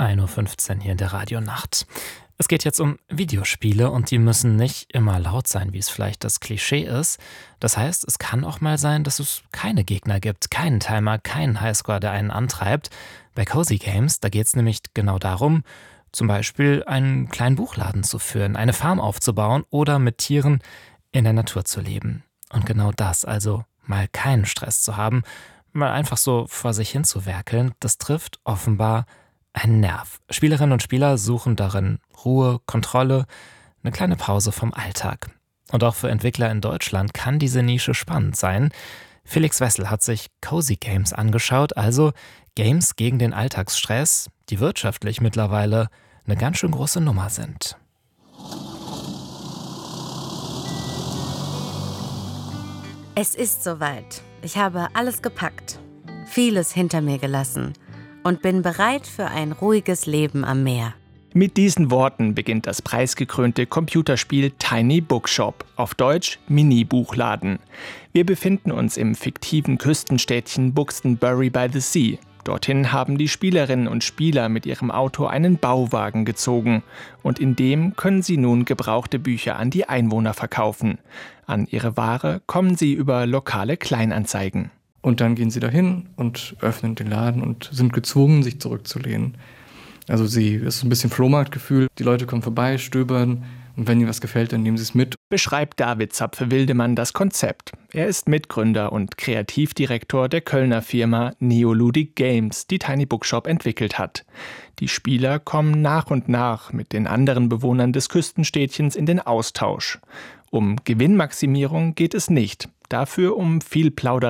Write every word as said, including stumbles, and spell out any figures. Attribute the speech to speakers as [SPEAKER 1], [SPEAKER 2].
[SPEAKER 1] ein Uhr fünfzehn hier in der Radionacht. Es geht jetzt um Videospiele und die müssen nicht immer laut sein, wie es vielleicht das Klischee ist. Das heißt, es kann auch mal sein, dass es keine Gegner gibt, keinen Timer, keinen Highscore, der einen antreibt. Bei Cozy Games, da geht es nämlich genau darum, zum Beispiel einen kleinen Buchladen zu führen, eine Farm aufzubauen oder mit Tieren in der Natur zu leben. Und genau das, also mal keinen Stress zu haben, mal einfach so vor sich hin zu werkeln, das trifft offenbar einen Nerv. Spielerinnen und Spieler suchen darin Ruhe, Kontrolle, eine kleine Pause vom Alltag. Und auch für Entwickler in Deutschland kann diese Nische spannend sein. Felix Wessel hat sich Cozy Games angeschaut, also Games gegen den Alltagsstress, die wirtschaftlich mittlerweile eine ganz schön große Nummer sind.
[SPEAKER 2] Es ist soweit. Ich habe alles gepackt, vieles hinter mir gelassen und bin bereit für ein ruhiges Leben am Meer.
[SPEAKER 3] Mit diesen Worten beginnt das preisgekrönte Computerspiel Tiny Bookshop, auf Deutsch Mini-Buchladen. Wir befinden uns im fiktiven Küstenstädtchen Buxtonbury by the Sea. Dorthin haben die Spielerinnen und Spieler mit ihrem Auto einen Bauwagen gezogen und in dem können sie nun gebrauchte Bücher an die Einwohner verkaufen. An ihre Ware kommen sie über lokale Kleinanzeigen.
[SPEAKER 4] Und dann gehen sie dahin und öffnen den Laden und sind gezwungen, sich zurückzulehnen. Also sie ist so ein bisschen Flohmarktgefühl. Die Leute kommen vorbei, stöbern und wenn ihnen was gefällt, dann nehmen sie es mit.
[SPEAKER 3] Beschreibt David Zapfe-Wildemann das Konzept. Er ist Mitgründer und Kreativdirektor der Kölner Firma Neoludic Games, die Tiny Bookshop entwickelt hat. Die Spieler kommen nach und nach mit den anderen Bewohnern des Küstenstädtchens in den Austausch. Um Gewinnmaximierung geht es nicht, dafür um viel Plauderei